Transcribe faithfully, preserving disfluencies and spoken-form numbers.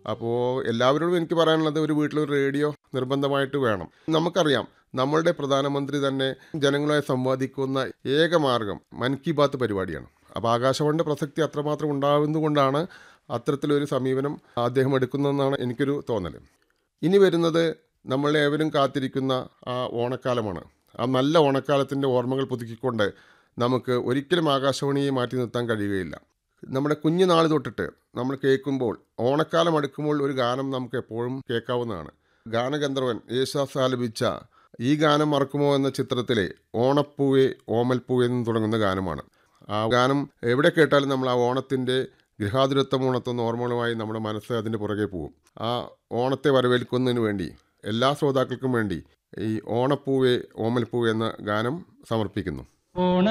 അപ്പോൾ എല്ലാവരോടും എനിക്ക് പറയാനുള്ളത് ഒരു വീട്ടിലൊരു റേഡിയോ നിർബന്ധമായിട്ട് വേണം. നമുക്കറിയാം നമ്മളുടെ പ്രധാനമന്ത്രി തന്നെ ജനങ്ങളുമായി സംവാദിക്കുന്ന ഏക മാർഗം മൻ കി ബാത്ത് പരിപാടിയാണ്. അപ്പോൾ ആകാശവാണിയുടെ പ്രസക്തി അത്രമാത്രം ഉണ്ടാകുന്നതുകൊണ്ടാണ് അത്തരത്തിലൊരു സമീപനം അദ്ദേഹം എടുക്കുന്നതെന്നാണ് എനിക്കൊരു തോന്നൽ. ഇനി വരുന്നത് നമ്മളേവരും കാത്തിരിക്കുന്ന ആ ഓണക്കാലമാണ്. ആ നല്ല ഓണക്കാലത്തിൻ്റെ ഓർമ്മകൾ പുതുക്കിക്കൊണ്ട് നമുക്ക് ഒരിക്കലും ആകാശവാണിയെ മാറ്റി നിർത്താൻ കഴിയുകയില്ല. നമ്മുടെ കുഞ്ഞുനാൾ തൊട്ടിട്ട് നമ്മൾ കേൾക്കുമ്പോൾ ഓണക്കാലം അടുക്കുമ്പോൾ ഒരു ഗാനം നമുക്ക് എപ്പോഴും കേൾക്കാവുന്നതാണ്. ഗാനഗന്ധർവൻ യേശുദാസ് ആലപിച്ച ഈ ഗാനം മറക്കുമോ എന്ന ചിത്രത്തിലെ ഓണപ്പൂവേ ഓമൽപ്പൂവേ എന്ന് തുടങ്ങുന്ന ഗാനമാണ്. ആ ഗാനം എവിടെ കേട്ടാലും നമ്മൾ ആ ഓണത്തിൻ്റെ ഗൃഹാതുരത്വം ഉണർത്തുന്ന ഓർമ്മകളുമായി നമ്മുടെ മനസ്സ് അതിൻ്റെ പുറകെ പോകും. ആ ഓണത്തെ വരവേൽക്കുന്നതിന് വേണ്ടി എല്ലാ ശ്രോതാക്കൾക്കും വേണ്ടി ഈ ഓണപ്പൂവേ ഓമൽപ്പൂവേ എന്ന ഗാനം സമർപ്പിക്കുന്നു. ഓണ